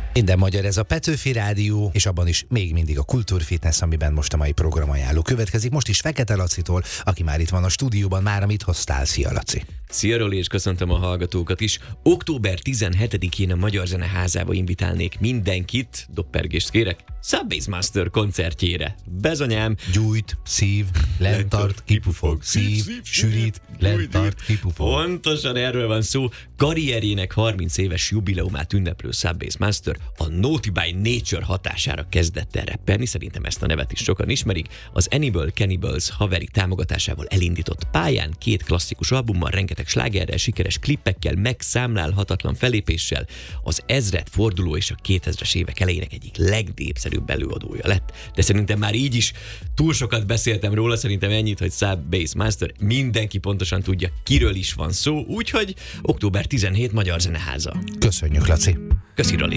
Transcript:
Minden magyar, ez a Petőfi Rádió, és abban is még mindig a Kultúrfitness, amiben most a mai programajánló következik. Most is Fekete Lacitól, aki már itt van a stúdióban. Már amit hoztál. Szia, Laci! Szia, Roli, és köszöntöm a hallgatókat is. Október 17-én a Magyar Zeneházába invitálnék mindenkit, doppergést kérek, Subbassmaster koncertjére. Bezonyám! Gyújt, szív, lentart, kipufog, szív, sűrít, lentart, kipufog. Pontosan erről van szó. Karrierjének 30 éves jubileumát ünneplő Subbassmaster a Naughty by Nature hatására kezdett el rappelni, szerintem ezt a nevet is sokan ismerik. Az Animal Cannibals haveri támogatásával elindított pályán 2 klasszikus albummal, rengeteg slágerrel, sikeres klippekkel, megszámlálhatatlan fellépéssel az ezredforduló és a 2000-es évek elejének egyik legnépszerűbb előadója lett. De szerintem már így is túl sokat beszéltem róla, szerintem ennyit, hogy Subbassmaster, mindenki pontosan tudja, kiről is van szó, úgyhogy október 17 Magyar Zeneháza. Köszönjük, Laci! Köszi, Roli!